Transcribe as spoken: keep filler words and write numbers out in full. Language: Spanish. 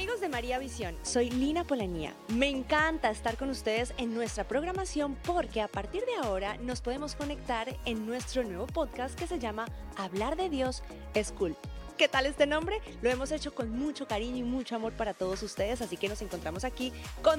Amigos de María Visión, soy Lina Polanía. Me encanta estar con ustedes en nuestra programación porque a partir de ahora nos podemos conectar en nuestro nuevo podcast que se llama Hablar de Dios es Cool. ¿Qué tal este nombre? Lo hemos hecho con mucho cariño y mucho amor para todos ustedes, así que nos encontramos aquí con